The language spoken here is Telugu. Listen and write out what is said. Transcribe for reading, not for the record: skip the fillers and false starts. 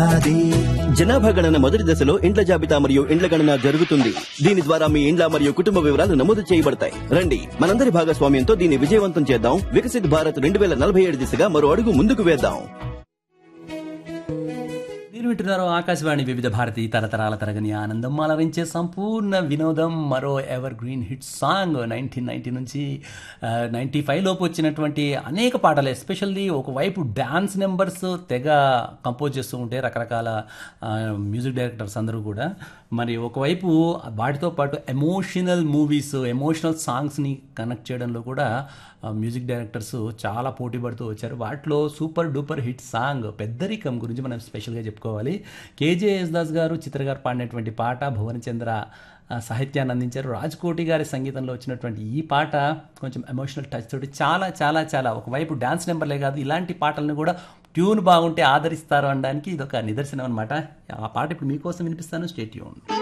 జనాభా గణన మొదటి దశలో ఇండ్ల జాబితా మరియు ఇండ్ల గణన జరుగుతుంది. దీని ద్వారా మీ ఇండ్ల మరియు కుటుంబ వివరాలు నమోదు చేయబడతాయి. రండి, మనందరి భాగస్వామ్యంతో దీన్ని విజయవంతం చేద్దాం. వికసిత్ భారత్ 2047 దిశగా మరో అడుగు ముందుకు వేద్దాం. మీరు వింటున్నారు ఆకాశవాణి వివిధ భారతి తరతరాల తరగని ఆనందం అలరించే సంపూర్ణ వినోదం. మరో ఎవర్ గ్రీన్ హిట్ సాంగ్ 1990 నుంచి 95 లోపు వచ్చినటువంటి అనేక పాటలు, ఎస్పెషల్లీ ఒకవైపు డ్యాన్స్ నెంబర్స్ తెగ కంపోజ్ చేస్తూ ఉంటే రకరకాల మ్యూజిక్ డైరెక్టర్స్ అందరూ కూడా, మరి ఒకవైపు వాటితో పాటు ఎమోషనల్ మూవీస్, ఎమోషనల్ సాంగ్స్ని కనెక్ట్ చేయడంలో కూడా మ్యూజిక్ డైరెక్టర్స్ చాలా పోటీ పడుతూ వచ్చారు. వాటిలో సూపర్ డూపర్ హిట్ సాంగ్ పెద్దరికం గురించి మనం స్పెషల్గా చెప్పుకోవాలి. కేజే యేసుదాస్ గారు, చిత్ర గారు పాడినటువంటి పాట, భువనచంద్ర సాహిత్యాన్ని అందించారు. రాజ్కోటి గారి సంగీతంలో వచ్చినటువంటి ఈ పాట కొంచెం ఎమోషనల్ టచ్ తోటి చాలా చాలా చాలా ఒకవైపు డ్యాన్స్ నెంబర్లే కాదు, ఇలాంటి పాటలను కూడా ట్యూన్ బాగుంటే ఆదరిస్తారు అనడానికి ఇదొక నిదర్శనం అనమాట. ఆ పాట ఇప్పుడు మీకోసం వినిపిస్తాను. Stay tune.